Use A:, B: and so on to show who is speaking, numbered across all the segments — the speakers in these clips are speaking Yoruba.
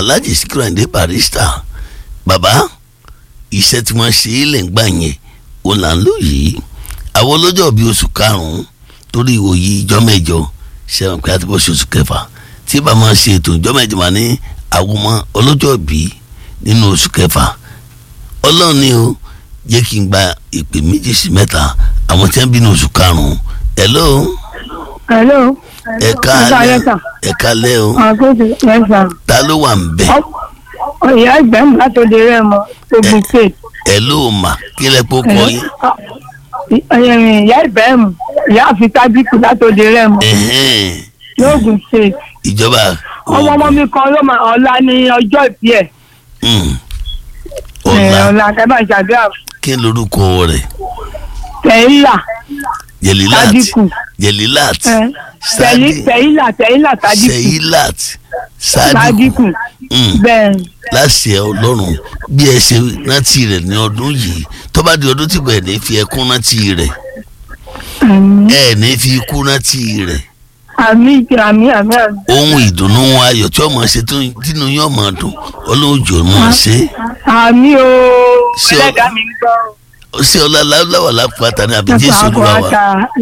A: Alhaji Sikiru Ayinde Barrister bàbá iṣẹ́ tí wọ́n ṣe é lẹ̀ ń gbà yẹn òun là ń lò yìí àwọn ọlọ́jọ́ bíi oṣù karùn-ún torí òye ìjọ mẹ́jọ ṣẹ́wọ̀n pé àti bọ́ ṣe oṣù kẹfà tí bá máa ṣe ètò ìjọ mẹ́jọ máa ní àwọn ọmọ ọlọ́jọ́ bíi nínú oṣù kẹfà ọlọ́run ni ó jẹ́ kí n gba ìpè 2 sí 3 àwọn tí wọ́n bí ní oṣù karùn-ún. Hello. ẹ̀ka lẹ́ o ta ló wà ń bẹ̀.
B: ìyá ìgbẹ́mù látòdì rẹ̀ mọ́ Ogun State.
A: Hello mà kí lẹ kó kọ yín.
B: ìyá ìgbẹ́mù ìyá àfi tábìkù látòdì rẹ̀ mọ́ Ogun State.
A: ìjọba.
B: ọmọ mi kan ló máa ọ̀la ní ọjọ́ ìbí ẹ̀. ọ̀la kẹ́bà ṣàdúrà.
A: kí lorúkọ rẹ̀.
B: Jelilat Sadiku. Bẹ́ẹ̀.
A: láṣẹ Ọlọ́run bí ẹ ṣe rántí rẹ̀ ní ọdún yìí tó bá di ọdún tí bẹ́ẹ̀ ní fi ẹkún rántí rẹ̀ ẹ ní fi ikú rántí rẹ̀.
B: àmín.
A: ohun ìdùnnú ayọ̀ tí ọmọ ṣe tínú yóò máa dùn Ọlọ́jọ́ máa ṣe.
B: àmín o ẹlẹ́dàá mi gbọ́.
A: ṣé ọlá láwà lápáta ní àbí Jésù Olúwa wa.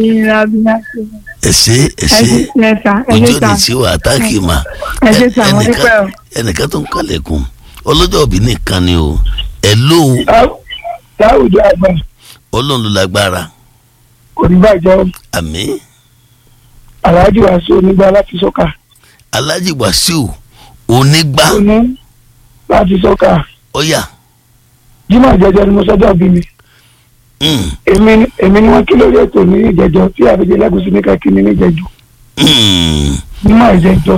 A: ẹsẹ ojú ni tí wà táàkì mà ẹnìkan tó ń kálẹ̀kùn ọlọ́jọ́ òbí nìkan ni o Hello.
C: láwùjọ àgbà.
A: Ọlọ́run ló lágbára.
C: kò ní bàjẹ́.
A: àmín.
C: Alhaji Wasiu Onígbà láti Sọ́kà.
A: Alhaji Wasiu Onígbà.
C: láti Sọ́kà.
A: ọ̀yà.
C: Jímọ̀ jẹjọ ni mo sọ́jọ́ bí mi. èmi ni wọ́n kí lórí ètò ní ìjẹjọ tí àbẹ̀jẹ̀ lẹ́gùsí ní kẹ́kí ní ìjẹjọ. Jímọ̀ ìjẹjọ.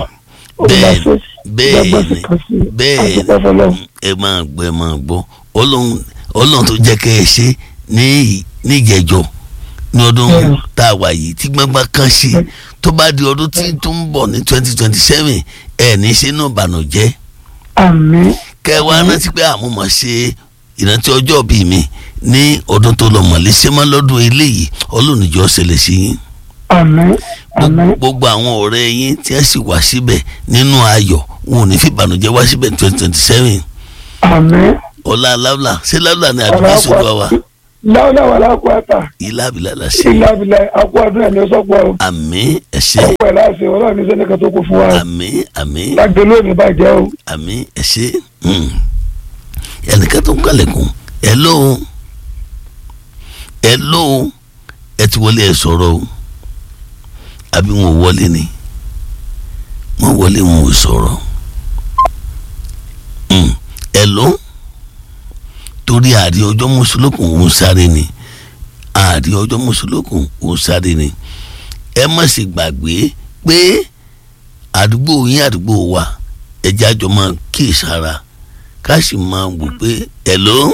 A: bẹ́ẹ̀ ẹ máa gbọ́ Ọlọ́run tó jẹ́ kẹ́ ẹ ṣe ní ìjẹjọ ní ọdún tá a wà yìí tí gbọ́ngbọ́n kan ṣe tó bá di ọdún tí tó ń bọ̀ ní 2027 ẹ̀ ní ṣe náà bànújẹ́.
C: àmín.
A: kẹ́ ẹ wá rántí pé àwọn ọmọ ṣe ìrántí ọjọ́ bíi mi ní ọdún tó lọ mọ̀lẹ́ ṣé má lọ́dún eléyìí Ọlọ́run ìjọ ṣẹlẹ̀ sí yín.
C: àmín.
A: gbogbo àwọn ọ̀rẹ́ yín tí ẹ sì wá síbẹ̀ nínú ayọ̀ wọn ò ní fi bànújẹ́ wá síbẹ̀ ní 2027.
C: àmín.
A: ọlá láwùlà ṣé láwùlà ni àbí Jésù Olúwa wa.
C: láwùlà wà láàkú àtà.
A: ìlàbìlà la ṣe.
C: ìlàbìlà àkú àdúrà ni ó sọ́pọ̀ o.
A: àmín ẹ ṣé.
C: ọ̀pọ̀ ẹ̀ láṣẹ Ọlọ́run ní sẹ́nìkan tó kú fún wa.
A: àmín.
C: lágbè lónìí bàjẹ́ o.
A: àmín ẹ ṣé. ẹnìkan tó ń kálẹ̀kùn Hello. ẹ ti wọlé ẹ sọ̀rọ̀ o àbí wọn ò wọlé ni wọn wọlé wọn ò sọ̀rọ̀. Hello. torí àrí ọjọ́ mùsùlùkùn òun sáré ni àrí ọjọ́ mùsùlùkùn òun sáré ni ẹ má ṣe gbàgbé pé àdúgbò yín àdúgbò wa ẹjẹ́ àjọ máa kíyèsára ká sì máa wò pé Hello.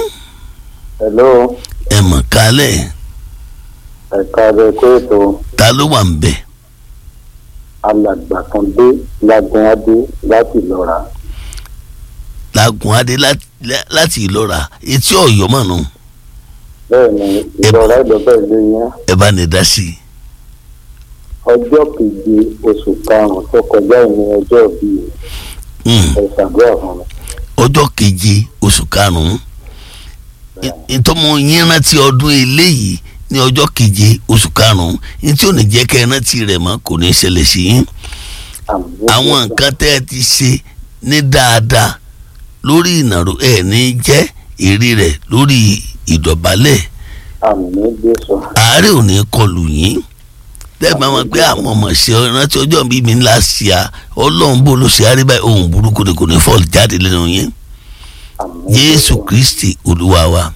A: ẹ mọ̀ kálẹ̀.
D: ẹ̀ka rẹ̀ kó ètò.
A: ta ló wà ń bẹ̀.
D: alàgbà kan dé Lágúnadé láti Ìlọ́ra.
A: Lágúnadé láti Ìlọ́ra etí Ọ̀yọ́ mọ̀ nù.
D: bẹ́ẹ̀ni Ìlọ́ra ìlọ́bẹ̀ ló yẹn.
A: ẹ bá ní dá sí i.
D: ọjọ́ 7 oṣù karùn-ún tó kọjá ìní ọjọ́ bíi ẹ ṣàdúrà fún mi.
A: ọjọ́ 7 oṣù karùn-ún ìtọ́mọ yín rántí ọdún eléyìí ní ọjọ́ 7 oṣù karùn-ún ní tí ò ní jẹ́ kẹ́ ẹ rántí rẹ̀ mọ́ kò ní ṣẹlẹ̀ sí yín. àwọn nǹkan tẹ́ ẹ ti ṣe ní dáadáa lórí ìnàró ẹ̀ ní jẹ́ èrè rẹ̀ lórí ìdọ̀bálẹ̀. àárẹ̀ ò ní kọlù yín tẹ́ bá wọn pé àwọn ọmọ ṣe rántí ọjọ́ bíi mi ńlá sí a Ọlọ́run bó ló ṣe àríbá ohun burúkú ni kò ní fọ́ọ̀lù jáde lẹ́nu yín. Jésù Kristi Olúwa wa.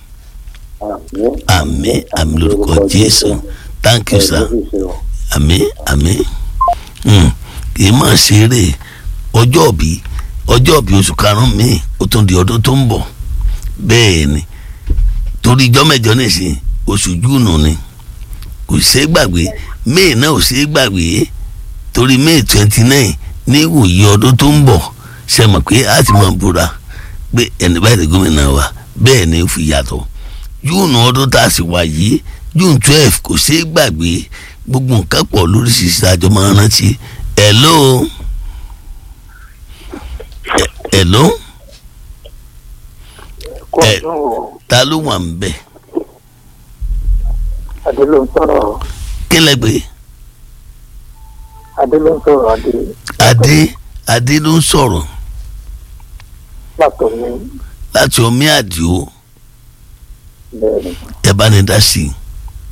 A: àmín lórúkọ Jésù. Thank you sir. àmín. kì í máa ṣeré ọjọ́ bí oṣù karùn-ún mi ó tún di ọdún tó ń bọ̀ bẹ́ẹ̀ ni torí ijọ́ mẹ́jọ nìsín oṣù Júùnù ni kò ṣeé gbàgbé May náà ò ṣeé gbàgbé torí May 29 ní ìwòye ọdún tó ń bọ̀ ṣe mọ̀ pé a ti máa búra pé ẹni báyìí ni gómìnà wa bẹ́ẹ̀ ni ó fi yàtọ̀ Júùnù ọdún tá a sì wà yìí June 12 kò ṣeé gbàgbé gbogbo nǹkan pọ̀ lóríṣiríṣi àjọ máa rántí. Hello. hello.
C: kó ọdún o.
A: Ta ló wà ń bẹ̀?
C: Adé ló ń sọ̀rọ̀.
A: Kí lẹ pè?
C: Adé ló ń sọ̀rọ̀
A: Adé ló ń sọ̀rọ̀
C: látọ̀ ní
A: láti Omi Àdìó.
C: bẹ́ẹ̀ ni.
A: Ẹ bá ní dá sí i.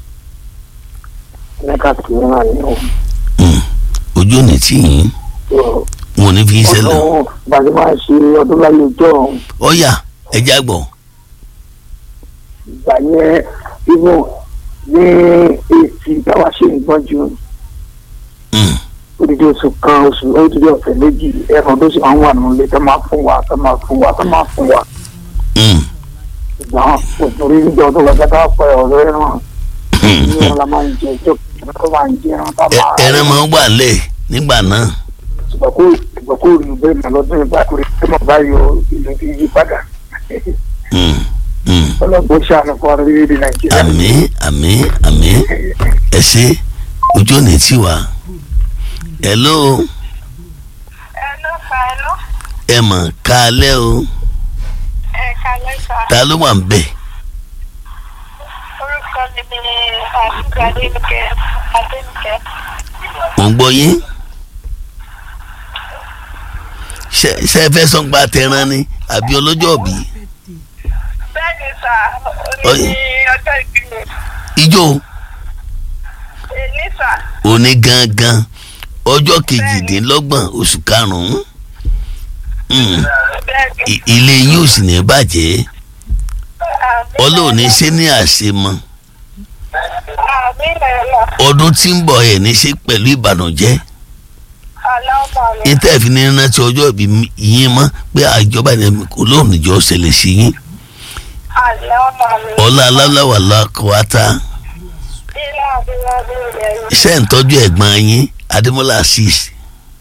C: Nígbà tí wọ́n wà ní òun.
A: Ojú ò ní tì yín, wọn ò ní fi í ṣẹlẹ̀.
C: Ọdún bàjẹ́ máa ṣe ọdún láyé ọjọ́ ọ̀hún.
A: Ọ̀yà ẹja gbọ́.
C: Ìgbà yẹn ibò ní èsì táwa ṣe nǹkan jù. Odidi oṣù kan odidi ọ̀sẹ̀ méjì ẹ̀rọ tó sì máa ń wà nínú ilé tó máa fún wa. Ìgbà òṣèré níjọ tó lọ gbàdá pẹ ọ̀rọ̀ ẹran ní wọn la máa ń jẹ ìjọ tó máa ń jẹ ẹran tá a máa.
A: Ẹran máa ń wà lẹ̀ nígbà náà.
C: Ìgbà kó rí bẹ́ẹ̀ náà lọ́dún ìgbà kó rí bẹ́ẹ̀ náà báyọ̀ ìlú ti yí padà. Ọlọ́gbọ́n ṣàánú fún orílẹ̀-èdè Nàìjíríà.
A: Àmín. Ẹ ṣé ojú ò ní tì wá. Hello.
E: Hello.
A: Ẹ mọ̀ kálẹ̀ o.
E: Kálẹ̀ sá.
A: Ta ló wà ń bẹ̀?
E: Orúkọ mi ni Àfíìsì Adénìkẹ́.
A: Mo ń gbọ́ yín. Ṣé ẹ fẹ́ sọ gba tẹran ni àbí ọlọ́jọ́ bí?
E: Bẹ́ẹ̀ni sá, òní ni ọjọ́ ìbí mi.
A: Ijó.
E: Èní sá.
A: Òní gangan ọjọ́ 28 oṣù karùn-ún. Ilé yín ò sì ní bàjẹ́. Ọlọ́run ní ṣe ní àṣemọ́. Ọdún tí ń bọ̀ ẹ̀ ní ṣe pẹ̀lú ìbànújẹ́. Ìtẹ́ fi ní rántí ọjọ́ ìbí yín mọ́ pé àjọba ní olóòrùn ìjọ ṣẹlẹ̀ sí yín. Ọlá aláwọ̀ alákọ̀ọ́ta. Iṣẹ́ ìtọ́jú ẹ̀gbọ́n yín Adémọ́lá Azeez.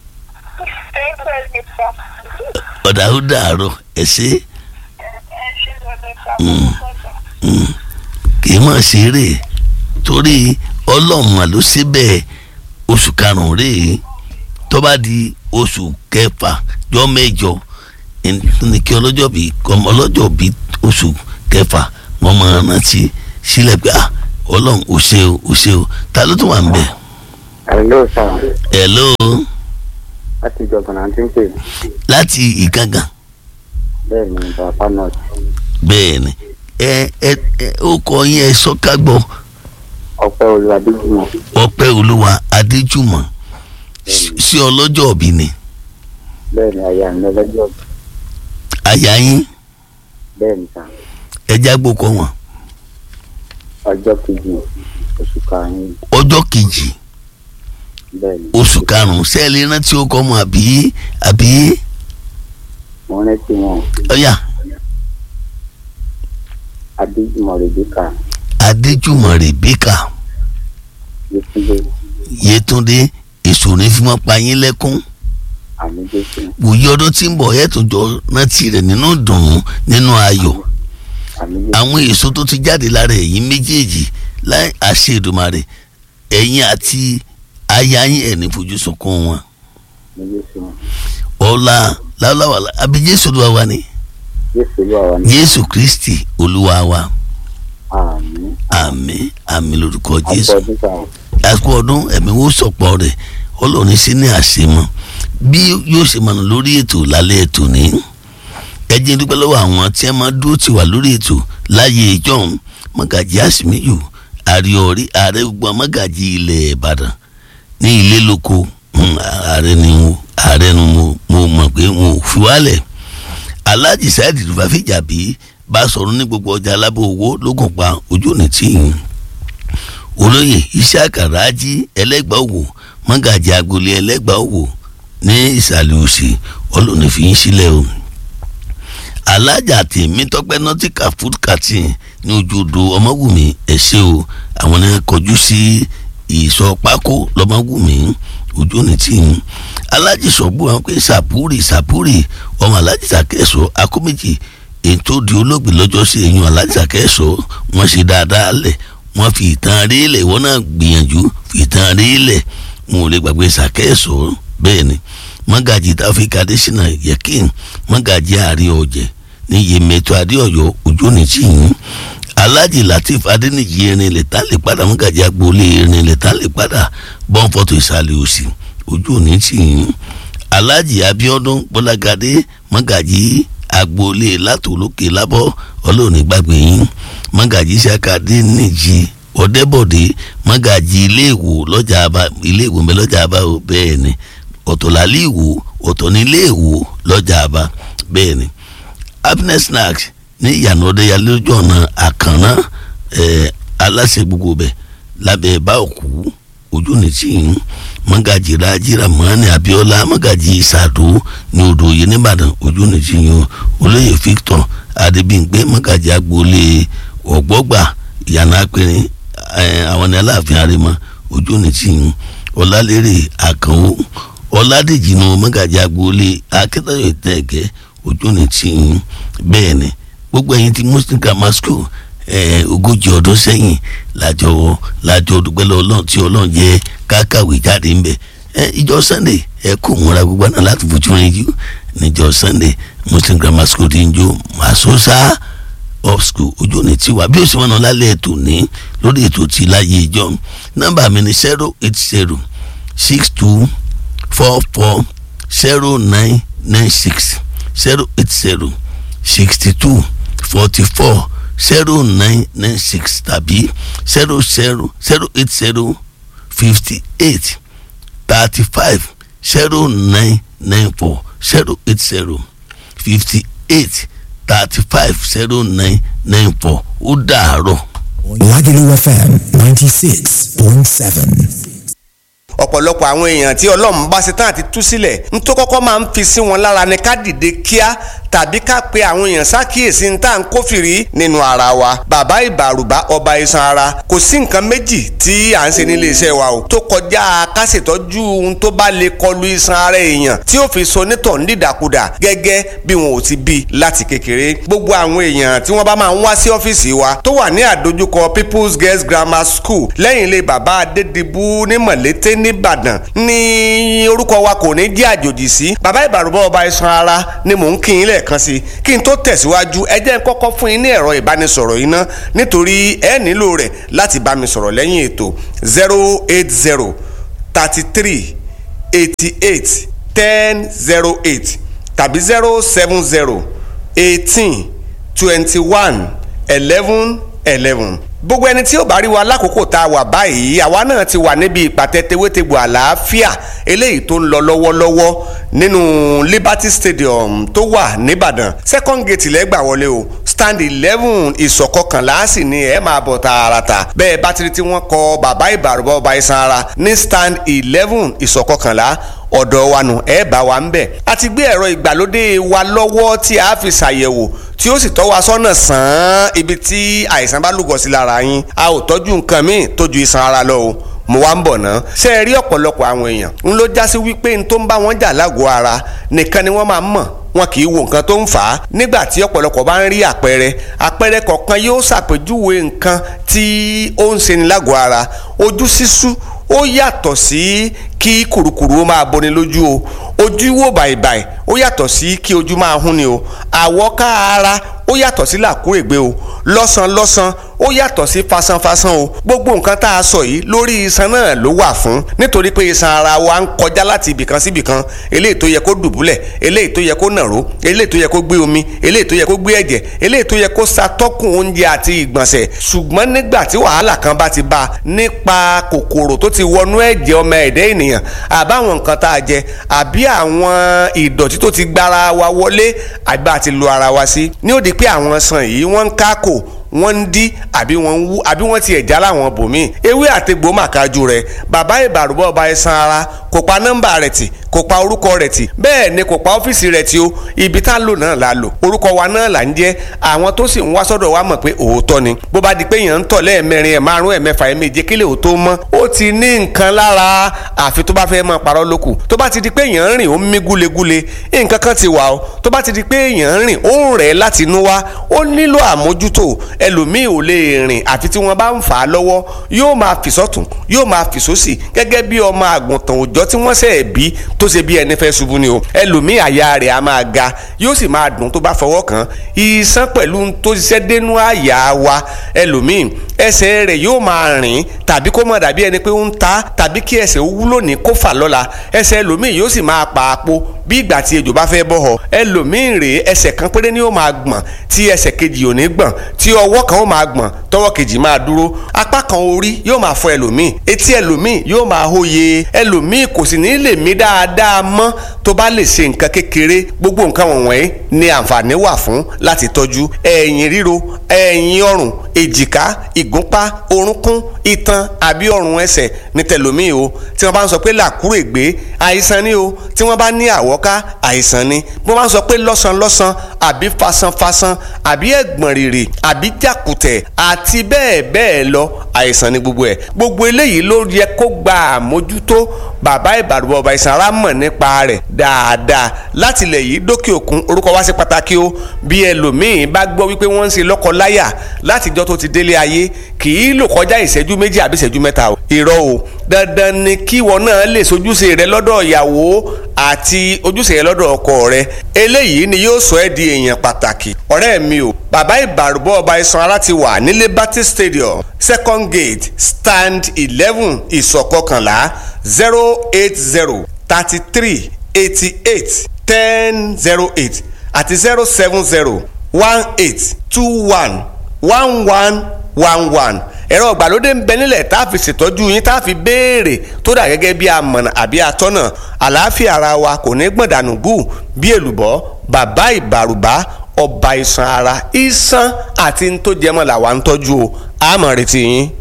A: Ọ̀dà ó dàárọ̀ ẹ ṣé. Kì í mọ̀ ṣeré torí Ọlọ́run ló ṣe bẹ́ẹ̀. Oṣù karùn-ún rèé tó bá di oṣù kẹfà jọ mẹ́jọ ní kí ọlọ́jọ́ bí oṣù kẹfà wọ́n máa rántí sílẹ̀ pé Ọlọ́run ò ṣe o. Ta ló tún wà ń bẹ̀?
D: Hello sir.
A: Hello.
D: Láti ìjọba náà ti ń pè.
A: Láti Ìgangan.
D: Bẹ́ẹ̀ni bàbá náà.
A: Bẹ́ẹ̀ni ó kọ yín ẹ sọ́ká gbọ́. Ọpẹ́ Olúwa Adéjùmọ̀ sí ọlọ́jọ́ òbí ni.
D: Bẹ́ẹ̀ni aya mi ọlọ́jọ́ òbí.
A: Aya yín.
D: Bẹ́ẹ̀ni sà.
A: Ẹ jágbó kọ wọn.
D: Ọjọ́ kejì oṣù karùn-ún.
A: Ọjọ́ kejì.
D: Bẹ́ẹ̀ni.
A: Oṣù karùn-ún sẹ́ẹ̀lì rántí ó kọ́ mọ́ àbí.
D: Mo rántí wọn.
A: Ọ̀yà. Adéjùmọ̀ Rèbékà. Yétúndé èso ní fi mọ́ pa yín lẹ́kún. Wòye ọdún tí ń bọ̀ ẹ̀ tó jọ rántí rẹ̀ nínú ìdùnnú nínú ayọ̀. Àwọn èso tó ti jáde lára ẹ̀yin méjèèjì láì àṣẹ Èdùmàrè ẹ̀yin àti aya yín ẹ̀ ní fojú sunkún wọn. Ọlá láwùláwà àbí Jésù Olúwa wa ni. Jésù Kristi Olúwa wa. Àmín lórúkọ Jésù. Àsìkò ọdún ẹ̀mí wo sọ̀pọ̀ rẹ̀ Ọlọ́run sí ní àṣemọ́ bí yóò ṣe mọ̀nà lórí ètò lálẹ́ ètò ní. Ẹ jẹ́ dúpẹ́ lọ́wọ́ àwọn tí ẹ máa dúró tì wá lórí ètò láyé ìjọ́un Mọ́gàjí Àsìmíyù Àríọ̀rí ààrẹ gbogbo Mọ́gàjí ilẹ̀ Ìbàdàn ní ilé lóko ààrẹ ni mo mọ̀ pé wọn ò fi wálẹ̀. Alhaji Saheed Fàfíjàbí bá sọ̀rọ̀ ní gbogbo ọjà alábọ̀ owó lógún pa ojú ní tíyìn. Olóyè Isiaka Raji Ẹlẹ́gbàáwò Mọ́gàjí agboolé Ẹlẹ́gbàáwò ní ìsàlẹ̀ òsì Ọlọ́run fi ń sílẹ̀ o. Alájà Tèmítọ́pẹ́ Nautica Food Canteen ní Ojúodò Ọmọwùmí ẹ̀ṣẹ́ o. Àwọn náà kọjú sí ìsọ̀ pákó lọ́mọwùmí ojú ní tíyìn. Alájì Sọ̀bù àwọn pé sàpúrì ọmọ Alájì Sàkẹ́sọ̀ akóméjì ètò di olóògbé lọ́jọ́ sí èyàn Alájì Sàkẹ́sọ̀ wọ́n ṣe dáadáa lẹ̀ wọ́n fi ìtàn rí lẹ̀ wọ́n náà gbìyànjú fi ìtàn rí lẹ̀ wọn ò lè gbàgbé Sàkẹ́sọ̀ bẹ́ẹ̀ ni mọ́gàjì Taofik Adésínà Yẹkin mọ́gàjì ààrẹ ọ̀jẹ̀ ní Yèmẹ̀tọ́ Adéọ̀yọ́ ojú ní tìyín Alhaji Latif Adéníjì Erinlẹ̀ tá lè padà mọ́gàjì agboolé Erinlẹ̀ tá lè padà bọ́ǹfọ̀tò ìsàlẹ̀ òsì ojú ní tìyín Alhaji Abíọ́dún Bọ́lágadé mọ́gàjì agboolé Látòlókè Lábọ́ ọlọ́ọ̀ni gbàgbé yín mọ́gàjì Ìṣàkà Adéníjì Ọ̀dẹ́bọ̀dé mọ́gàjì iléèwò lọ́jà àbá iléèwò mẹ́ lọ́jà àbá o bẹ́ẹ̀ ni ọ̀tọ̀ lálẹ́ ìwò ọ̀tọ̀ ní iléèwò lọ́jà àbá bẹ́ẹ̀ ni Happiness Snacks ní ìyànà ọ̀dẹ́yà lójú ọ̀nà àkànná aláṣẹ gbogbo bẹ̀ lábẹ́ bá òkú ojú ní tìyín mọ́gàjì Rájí Ramani Abíọ́lá mọ́gàjì Ìsàdó ní odò òye nìbàdàn ojú ní tìyín olóyè Victor Adébímpé mọ́gàjì agboolé ọ̀gbọ́gbà ìyànà apẹ̀rin àwọn ní Aláàfin Àrẹ̀mọ ojú ní tìyín Ọlálérè Àkànwó Ọládèjì ní mọ́gàjì agboolé Akíntayọ̀ Ìtẹ̀gẹ́ ojú ní tìyín bẹ́ẹ̀ ni gbogbo ẹ̀yin tí Muslim Grammar School 40 ọdún sẹ́yìn lájọ dúpẹ́ Ọlọ́run tí Ọlọ́run jẹ́ kákàwé jáde ńbẹ ìjọ Sunday kò múra gbogbo náà láti fojú rìn jù níjọ Sunday Muslim Grammar School ti ń jó Masosa of school ojú ní tiwa bí ó sì wọn náà lálẹ́ ètò ní lórí ètò tí láyé ìjọ nọ́mbà mi ni 080 62 44 0996 080 62 44 0996 tàbí 080 58 35 0994 080 58 35 0994 ó dàárọ̀.
F: Lagelu FM 96.7.
G: ọ̀pọ̀lọpọ̀ àwọn èèyàn tí Ọlọ́run bá ṣe tán àti tú sílẹ̀ ń tó kọ́kọ́ máa ń fi sí wọn lára ni ká dìde kíá tàbí ká pe àwọn èèyàn ṣàkíyèsí ní tá à ń kófìrí nínú ara wa. bàbá ìbàrùbá ọba iṣan ara kò sí nǹkan méjì tí à ń ṣe nílé iṣẹ́ wa o tó kọjá ká ṣètọ́jú ohun tó bá lè kọlu iṣan ara èèyàn tí ó fi sọ nítọ̀ nídàkudà gẹ́gẹ́ bí wọn ò ti bí láti kékeré. gbogbo àwọn èèyàn tí wọ́n bá máa ń wá sí ọ́fíìsì wa tó wà ní àdójúkọ People's Girls Grammar School lẹ́yìn ilé bàbá Adédìbú ní Mọ̀lété nìbàdàn ní orúkọ wa kò ní jẹ́ àjòjì sí. bàbá ìbàrùbá ọba iṣan ara ni mò ń kí yín lẹ́ẹ̀kan sí kí n tó tẹ̀síwájú ẹ jẹ́ n kọ́kọ́ fún yín ní ẹ̀rọ ìbánisọ̀rọ̀ yìí ná nítorí ẹ nílò rẹ̀ láti bá mi sọ̀rọ̀ lẹ́yìn ètò 080 33 88 1008 tàbí 070 18 21 11 11. gbogbo ẹni tí ó bá rí wa lákòókò tá a wà báyìí àwa náà ti wà níbi ìpàtẹ tewétegbò àlàáfíà eléyìí tó ń lọ lọ́wọ́lọ́wọ́ nínú Liberty Stadium tó wà nìbàdàn second gate lẹ́gbà wọlé o stand 11 ìsọ̀kọkànlá sì ni ẹ máa bọ̀ tààràtà bẹ́ẹ̀ bá ti rí tí wọ́n kọ bàbá ìbàrùbá ọba iṣan ara ní stand 11 ìsọ̀kọkànlá ọ̀dọ̀ wa nù ẹ bá wa ń bẹ̀. a ti gbé ẹ̀rọ ìgbàlódé wa lọ́wọ́ tí a fi ṣàyẹ̀wò tí ó sì tọ́ wa sọ́nà sàn án ibi tí àìsàn bá lúgọ sí lára yín a ò tọ́jú nǹkan míì tó ju iṣan ara lọ o mo wá ń bọ̀ ná. ṣé ẹ rí ọ̀pọ̀lọpọ̀ àwọn èèyàn ń ló já sí wípé n tó ń bá wọn jà lágọ̀ọ́ ara nìkan ni wọ́n máa ń mọ̀ wọn kì í wo nǹkan tó ń fà á nígbà tí ọ̀pọ̀lọpọ̀ bá ń rí àpẹẹrẹ kọ̀ọ̀kan yóò ṣàpèjúwe nǹkan tí ó ń ṣe ní lágọ̀ọ́ ara ojú ṣíṣú ó yàtọ̀ sí kí kùrukùru ó máa boni lójú o ojú wò bàìbàì ó yàtọ̀ sí kí ojú máa hún ni o àwọ̀ká ara ó yàtọ̀ sí làkúrègbé o lọ́sàn ó yàtọ̀ sí fasanfasan o gbogbo nǹkan tá a sọ yìí lórí iṣan náà ló wà fún nítorí pé iṣan ara wa ń kọjá láti ibìkan sí ibìkan eléyìí tó yẹ kó dùbúlẹ̀ eléyìí tó yẹ kó nàró eléyìí tó yẹ kó gbé omi eléyìí tó yẹ kó gbé ẹ̀jẹ̀ eléyìí tó yẹ kó ṣàtọ́kùn oúnjẹ àti ìgbọ̀nsẹ̀ ṣùgbọ́n nígbà tí wàhálà kan bá ti bá nípa kòkòrò tó ti wọnú ẹ̀jẹ̀ ọmọ ẹ̀dá ènìyàn àbáwọn nǹkan tá a jẹ àbí àwọn ìdọ̀tí tó ti gbára wa wọlé àbí àti lu ara wa sí ní ó di pé àwọn sàn yìí wọ́n ń kákò wọ́n ń dí àbí wọ́n ń wú àbí wọ́n ti ẹ̀já láwọn bòmíì ewé àtegbò màkájú rẹ̀ bàbá ìbàrùbá ọba iṣan ara kò pa nọ́mbà rẹ̀ tì kò pa orúkọ rẹ̀ tì bẹ́ẹ̀ ni kò pa ọ́fíìsì rẹ̀ tì o ibi tá a lò náà la lò orúkọ wa náà là ń jẹ́ àwọn tó sì ń wá sọ́dọ̀ wa mọ̀ pé òótọ́ ni bó bá di pé èèyàn ń tọ̀ lẹ́ẹ̀mẹrin ẹ̀ ẹ̀mẹ́fà ẹ̀méje kílẹ̀ ò tó mọ́ ó ti ní nǹkan lára àfi tó bá fẹ́ máa parọ́ lókù tó bá ti di pé èèyàn ń rìn ó ń mí gúlegúle nǹkan kan ti wà o tó bá ti di pé èèyàn ń rìn ó ń rẹ̀ láti inú wá ó nílò àmójútó ẹlòmíì ò lè rìn àfi tí wọ́n bá ń fà á lọ́wọ́ yóò máa fì sọ́tún yóò máa fì sósì gẹ́gẹ́ bí ọmọ àgùntàn òòjọ́ tí wọ́n ṣẹ̀ bí tó ṣe bí ẹni fẹ́ ṣubú ni o ẹlòmíì àyà rẹ̀ á máa ga yóò sì máa dùn tó bá fọwọ́ kàn iṣan pẹ̀lú tó ṣiṣẹ́ dénú àyà wa ẹlòmíì ẹsẹ̀ rẹ̀ yóò máa rìn tàbí kó má dàbí ẹni pé ó ń ta tàbí kí ẹsẹ̀ ó wúlò ní kó fà lọ́la ẹsẹ̀ ẹlòmíì yóò sì máa pa àpò bí ìgbà tí ejò bá fẹ́ bọ́ họ ẹlòmíì rèé ẹsẹ̀ kan péré ni ó máa gbọ̀n tí ẹsẹ̀ kejì ò ní gbọ̀n tí ọwọ́ kan ó máa gbọ̀n tọwọ́ kejì máa dúró apá kan orí yóò máa fọ ẹlòmíì etí ẹlòmíì yóò máa hóye ẹlòmíì kò sì ní lè mí dáadáa mọ́ tó bá lè ṣe nǹkan kékeré gbogbo nǹkan wọ̀nyí ni àǹfààní wà fún láti tọ́jú ẹ̀yìn ríro ẹ̀yìn ọrùn èjìká ìgúnpá orúnkún itan àbí ọrùn ẹsẹ̀ ní tẹlòmíì o tí wọ́n bá ń sọ pé làkúrègbé àìsàn ni o tí wọ́n bá ní àwọ́ká àìsàn ni bí wọ́n bá ń sọ pé lọ́sàn àbí fasanfasan àbí ẹ̀gbọ̀n rìrì àbí jàkùtẹ̀ àti bẹ́ẹ̀ bẹ́ẹ̀ lọ àìsàn ni gbogbo ẹ̀ gbogbo eléyìí ló yẹ kó gba àmójútó bàbá ìbàrùbọ̀ ọba ìsàn ara mọ̀ nípa rẹ̀ dáadáa láti ilẹ̀ yìí dókè òkun orúkọ wá sí pàtàkì o bí ẹlòmíì bá gbọ́ wípé wọ́n ń ṣe lọ́kọ-láyà látijọ́ tó ti délé ayé kì í lò kọjá ìṣẹ́jú méjì àbí ìṣẹ́jú mẹ́ta o irọ́ o dandan ni kíwọ náà lè sojúṣe rẹ lọ́dọ̀ ìyàwó àti ojúṣe rẹ lọ́dọ̀ ọkọ rẹ eléyìí ni yóò sọ ẹ́ di èèyàn pàtàkì ọ̀rẹ́ mi o bàbá ìbàrùbọ̀ ọba ìsàn ara ti wà ní Liberty Stadium second gate stand 11 ìsọ̀kọkànlá 080 33 88 1008 àti 070 18 21 1111 ẹ̀rọ ìgbàlódé ń bẹ nílẹ̀ tá a fi ṣètọ́jú yín tá a fi béèrè tó dà gẹ́gẹ́ bí amọ̀nà àbí atọ́nà àlàáfíà ara wa kò ní gbọ̀ndànù gù bí èlùbọ́ bàbá ìbàrùbá ọba ìsàn ara ìsàn àti tó jẹmọ́ làwa ń tọ́jú o àmọ̀ retí yín.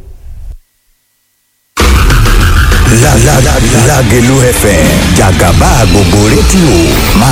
F: Lágelú FM jàgàbá gbogbo rédíò máa